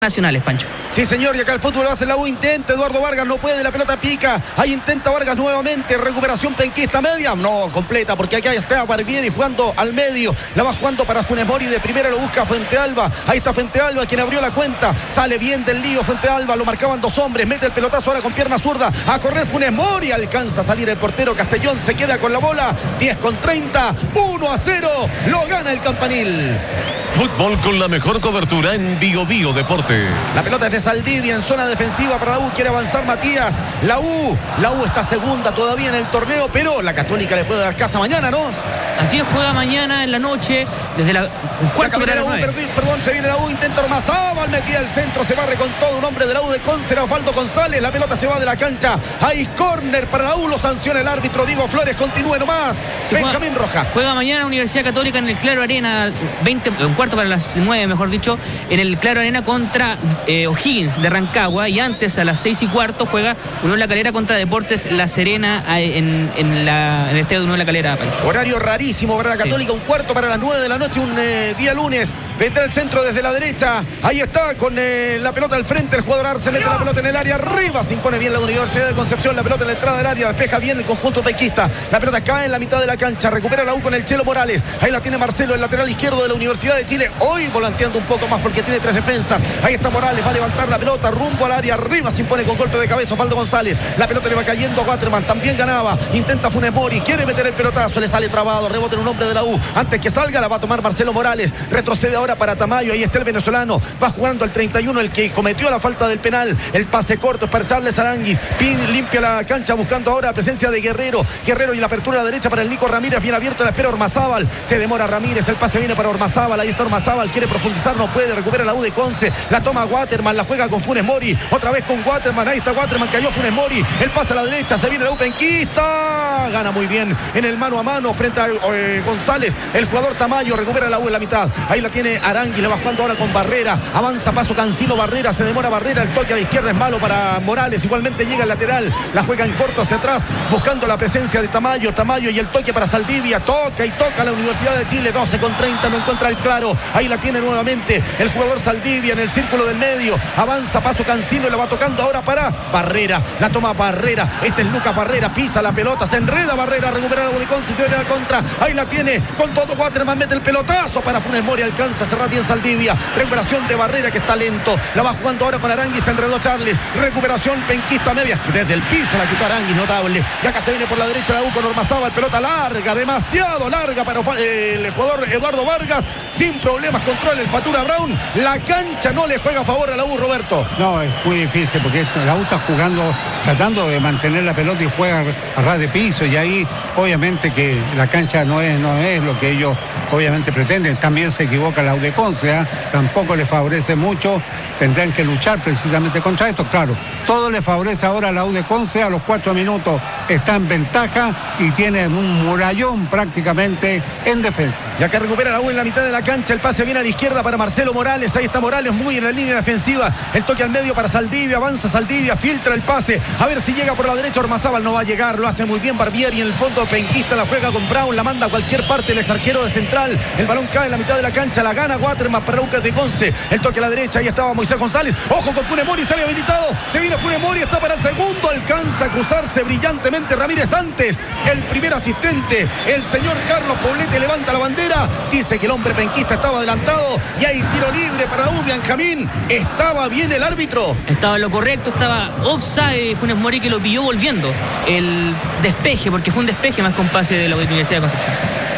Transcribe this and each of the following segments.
nacionales, Pancho. Sí, señor, y acá el fútbol va a hacer la U, intenta Eduardo Vargas, no puede, la pelota pica, ahí intenta Vargas nuevamente, recuperación penquista media, no, completa, porque acá está Barbieri jugando al medio, la va jugando para Funes Mori, de primera lo busca Fuente Alba, ahí está Fuente Alba, quien abrió la cuenta, sale bien del lío Fuente Alba, lo marcaban dos hombres, mete el pelotazo ahora con pierna zurda, a correr Funes Mori, alcanza a salir el portero Castellón, se queda con la bola, 10:30, 1-0, lo gana el Campanil. Fútbol con la mejor cobertura en Bio Bio Deporte. La pelota es de Saldivia en zona defensiva para la U. Quiere avanzar Matías. La U está segunda todavía en el torneo, pero la Católica le puede dar casa mañana, ¿no? Así es, juega mañana en la noche, desde un cuarto para las 9. Perdón, se viene la U, intenta Ormazábal, metía al centro, se barre con todo un hombre de la U de Conce, Osvaldo González, la pelota se va de la cancha, hay córner para la U, lo sanciona el árbitro Diego Flores, continúe nomás, Benjamín Rojas. Juega mañana Universidad Católica en el Claro Arena, un cuarto para las 9, mejor dicho, en el Claro Arena contra O'Higgins de Rancagua, y antes a las 6:15 juega Unión La Calera contra Deportes La Serena en el estadio de Unión La Calera, Pancho. Horario rarísimo para la Católica, sí. Un cuarto para las 9 de la noche, un día lunes. Vendrá el centro desde la derecha. Ahí está con la pelota al frente. El jugador Arce mete la pelota en el área. Arriba se impone bien la Universidad de Concepción. La pelota en la entrada del área. Despeja bien el conjunto penquista. La pelota cae en la mitad de la cancha. Recupera la U con el Chelo Morales. Ahí la tiene Marcelo, el lateral izquierdo de la Universidad de Chile. Hoy volanteando un poco más porque tiene 3 defensas. Ahí está Morales. Va a levantar la pelota rumbo al área. Arriba se impone con golpe de cabeza Osvaldo González. La pelota le va cayendo a Waterman. También ganaba. Intenta Funes Mori. Quiere meter el pelotazo. Le sale trabado. Rebota en un hombre de la U. Antes que salga la va a tomar Marcelo Morales. Retrocede ahora para Tamayo. Ahí está el venezolano. Va jugando al 31, el que cometió la falta del penal. El pase corto es para Charles Aranguis. Pin limpia la cancha buscando ahora la presencia de Guerrero. Guerrero y la apertura a la derecha para el Nico Ramírez. Bien abierto, la espera Ormazábal. Se demora Ramírez. El pase viene para Ormazábal. Ahí está Ormazábal. Quiere profundizar, no puede. Recupera la U de Conce. La toma Waterman. La juega con Funes Mori. Otra vez con Waterman. Ahí está Waterman. Cayó Funes Mori. El pase a la derecha. Se viene la U penquista. Gana muy bien en el mano a mano frente a González. El jugador Tamayo recupera la U en la mitad. Ahí la tiene Arangui. Le va jugando ahora con Barrera. Avanza paso Cancino Barrera. Se demora Barrera. El toque a la izquierda es malo para Morales. Igualmente llega el lateral. La juega en corto hacia atrás. Buscando la presencia de Tamayo. Tamayo y el toque para Saldivia. Toca y toca la Universidad de Chile. 12:30. No encuentra el claro. Ahí la tiene nuevamente el jugador Saldivia en el círculo del medio. Avanza paso Cancino. La va tocando ahora para Barrera. La toma Barrera. Este es Lucas Barrera. Pisa la pelota. Se enreda Barrera. Recupera la Conce. Se viene a la contra. Ahí la tiene con todo Waterman. Mete el pelotazo para Funes Mori. Alcanza a cerrar bien Saldivia. Recuperación de Barrera que está lento. La va jugando ahora con Arangui. Se enredó Charles. Recuperación penquista media. Desde el piso la quitó Arangui. Notable. Y acá se viene por la derecha la U con Ormazábal. Pelota larga. Demasiado larga para el jugador Eduardo Vargas. Sin problemas controla el Fatura Brown. La cancha no le juega a favor a la U, Roberto. No, es muy difícil porque la U está jugando, tratando de mantener la pelota y juega a ras de piso. Y ahí obviamente que la cancha no es lo que ellos obviamente pretenden. También se equivoca la U de Conce, ¿eh? Tampoco le favorece mucho. Tendrán que luchar precisamente contra esto. Claro, todo le favorece ahora a la U de Conce. A los 4 minutos está en ventaja y tiene un murallón prácticamente en defensa. Ya que recupera la U en la mitad de la cancha. El pase viene a la izquierda para Marcelo Morales. Ahí está Morales muy en la línea defensiva. El toque al medio para Saldivia. Avanza Saldivia, filtra el pase. A ver si llega por la derecha. Ormazábal no va a llegar. Lo hace muy bien Barbieri. Y en el fondo penquista la juega con Brown. La manda a cualquier parte el ex arquero de Central. El balón cae en la mitad de la cancha. La gana Waterman para Lucas de Conce. El toque a la derecha. Ahí estaba Moisés González. Ojo con Funes Mori. Sale habilitado. Se viene Funes Mori. Está para el segundo. Alcanza a cruzarse brillantemente Ramírez antes. El primer asistente, el señor Carlos Poblete, levanta la bandera. Dice que el hombre penquista estaba adelantado. Y hay tiro libre para U. Benjamín. ¿Estaba bien el árbitro? Estaba en lo correcto. Estaba offside Funes Mori, que lo pilló volviendo. El despeje, porque fue un despeje más con pase de la Universidad de Concepción.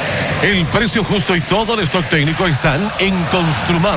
El precio justo y todo el stock técnico están en Construmart.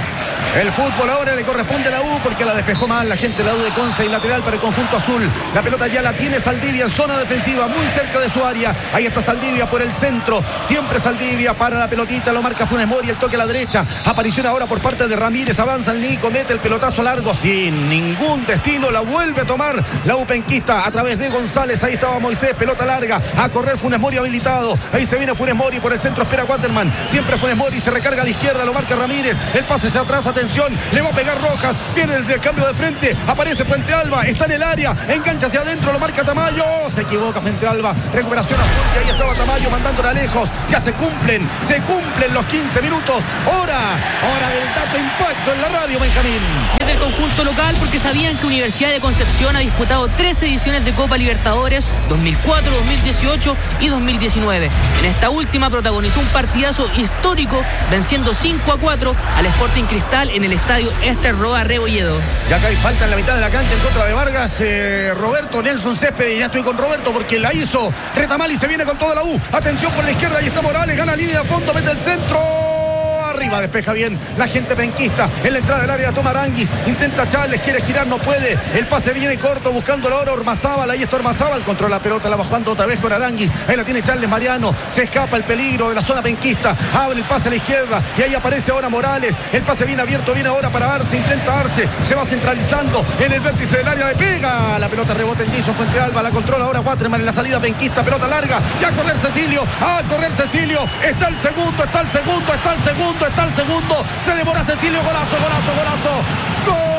El fútbol ahora le corresponde a la U porque la despejó mal la gente, la U de Conce, y lateral para el conjunto azul. La pelota ya la tiene Saldivia en zona defensiva, muy cerca de su área. Ahí está Saldivia por el centro. Siempre Saldivia para la pelotita, lo marca Funes Mori, el toque a la derecha. Aparición ahora por parte de Ramírez, avanza el Nico, mete el pelotazo largo sin ningún destino. La vuelve a tomar la U penquista a través de González. Ahí estaba Moisés, pelota larga. A correr Funes Mori habilitado. Ahí se viene Funes Mori por el centro, espera Waterman. Siempre Funes Mori, se recarga a la izquierda, lo marca Ramírez. El pase hacia atrás, atención, le va a pegar Rojas, viene el cambio de frente, aparece Fuente Alba, está en el área, engancha hacia adentro, lo marca Tamayo, se equivoca Fuente Alba, recuperación azul, y ahí estaba Tamayo mandándola lejos, ya se cumplen los 15 minutos, hora del dato impacto en la radio, Benjamín. Desde el conjunto local, porque sabían que Universidad de Concepción ha disputado 3 ediciones de Copa Libertadores, 2004, 2018 y 2019. En esta última protagonizó un partidazo histórico, venciendo 5-4 al Sporting Cristal en el estadio Ester Roa Rebolledo. Y acá hay falta en la mitad de la cancha en contra de Vargas, Roberto Nelson Céspedes, ya estoy con Roberto porque la hizo Retamali, se viene con toda la U, atención por la izquierda, ahí está Morales, gana línea de fondo, mete el centro, arriba, despeja bien la gente penquista, en la entrada del área toma Aranguis, intenta Charles, quiere girar, no puede, el pase viene corto, buscando ahora Ormazábal, ahí está Ormazábal, controla la pelota, la va jugando otra vez con Aranguis, ahí la tiene Charles Mariano, se escapa el peligro de la zona penquista, abre el pase a la izquierda, y ahí aparece ahora Morales, el pase viene abierto, viene ahora para Arce, intenta Arce, se va centralizando en el vértice del área, le pega, la pelota rebota en Jason Fuente Alba, la controla ahora Waterman en la salida penquista, pelota larga, y a correr Cecilio, está el segundo, se demora Cecilio, golazo, ¡gol!